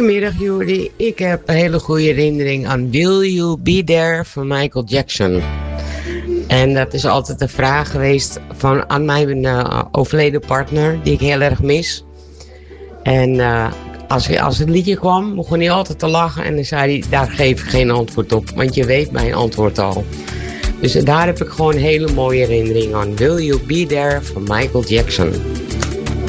Goedemiddag Juri, ik heb een hele goede herinnering aan Will You Be There van Michael Jackson. En dat is altijd een vraag geweest aan mijn overleden partner, die ik heel erg mis. En als het liedje kwam, begon hij altijd te lachen en dan zei hij, daar geef ik geen antwoord op, want je weet mijn antwoord al. Dus daar heb ik gewoon een hele mooie herinnering aan. Will You Be There van Michael Jackson.